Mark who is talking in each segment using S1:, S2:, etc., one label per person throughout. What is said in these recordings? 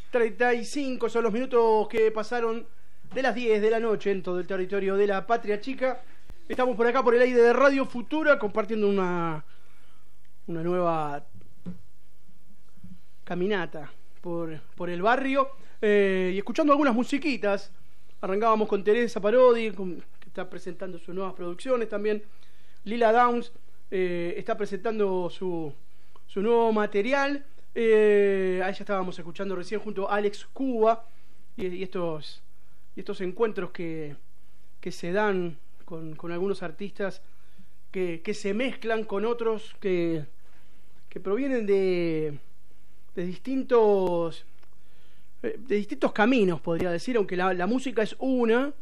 S1: 35 son los minutos que pasaron de las 10 de la noche en todo el territorio de la Patria Chica. Estamos por acá por el aire de Radio Futura compartiendo una nueva caminata por el barrio y escuchando algunas musiquitas. Arrancábamos con Teresa Parodi, que está presentando sus nuevas producciones también. Lila Downs está presentando su nuevo material. A ella estábamos escuchando recién junto a Alex Cuba y estos encuentros que se dan con algunos artistas que se mezclan con otros que provienen de distintos caminos, podría decir, aunque la música es una,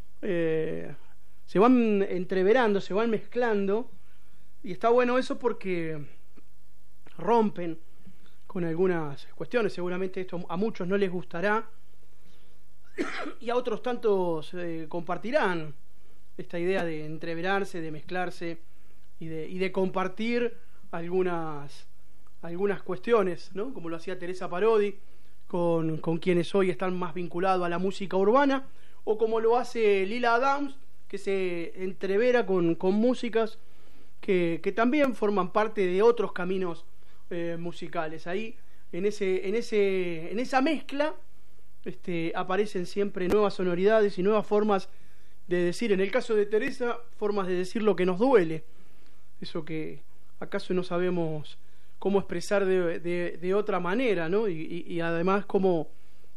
S1: se van entreverando, se van mezclando, y está bueno eso porque rompen con algunas cuestiones. Seguramente esto a muchos no les gustará y a otros tantos compartirán esta idea de entreverarse, de mezclarse y de compartir algunas cuestiones, ¿no? Como lo hacía Teresa Parodi con quienes hoy están más vinculados a la música urbana, o como lo hace Lila Downs, que se entrevera con músicas que también forman parte de otros caminos musicales. Ahí en esa mezcla aparecen siempre nuevas sonoridades y nuevas formas de decir. En el caso de Teresa, formas de decir lo que nos duele, eso que acaso no sabemos cómo expresar de otra manera, ¿no? Y además cómo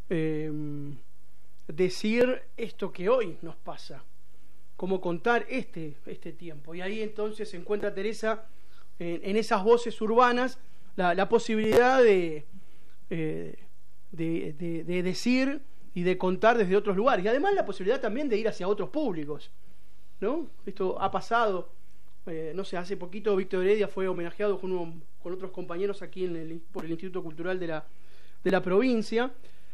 S1: decir esto que hoy nos pasa, cómo contar este tiempo. Y ahí entonces se encuentra Teresa en esas voces urbanas la posibilidad de decir y de contar desde otros lugares, y además la posibilidad también de ir hacia otros públicos, ¿no? Esto ha pasado, no sé, hace poquito Víctor Heredia fue homenajeado con otros compañeros aquí por el Instituto Cultural de la provincia,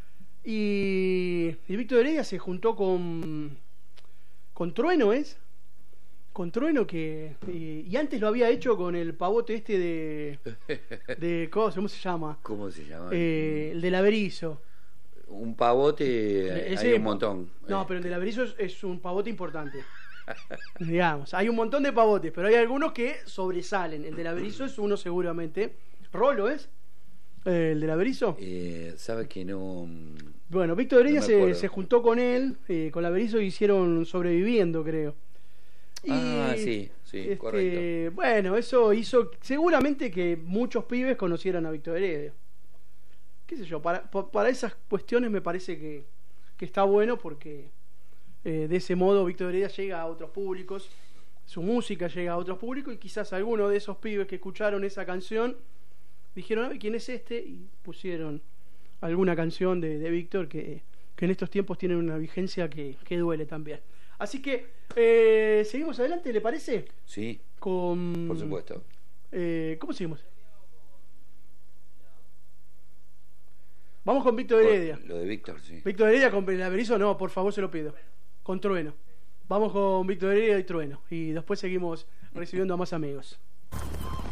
S1: y Víctor Heredia se juntó con Trueno, con Trueno, y antes lo había hecho con el pavote de ¿cómo se llama?
S2: ¿Cómo se llama?
S1: El de Laberizo.
S2: Un pavote, hay un montón.
S1: No, pero el de Laberizo es un pavote importante. Digamos, hay un montón de pavotes, pero hay algunos que sobresalen. El de Laberizo es uno seguramente. ¿Rolo es? ¿El de Laberizo?
S2: ¿Sabe que no?
S1: Bueno, Víctor Heredia
S2: no
S1: se juntó con él, con Laberizo, y hicieron Sobreviviendo, creo.
S2: Sí, correcto.
S1: Bueno, eso hizo seguramente que muchos pibes conocieran a Víctor Heredia. Qué sé yo, para esas cuestiones me parece que está bueno, porque de ese modo Víctor Heredia llega a otros públicos, su música llega a otros públicos, y quizás algunos de esos pibes que escucharon esa canción dijeron, a ver, ¿quién es este? Y pusieron alguna canción de Víctor que en estos tiempos tienen una vigencia que duele también. Así que seguimos adelante, ¿le parece?
S2: Sí,
S1: por
S2: supuesto.
S1: ¿Cómo seguimos? Vamos con Víctor Heredia.
S2: Lo de Víctor, sí.
S1: Víctor Heredia con el Laberizo, no, por favor, se lo pido. Con Trueno. Vamos con Víctor Heredia y Trueno. Y después seguimos recibiendo a más amigos.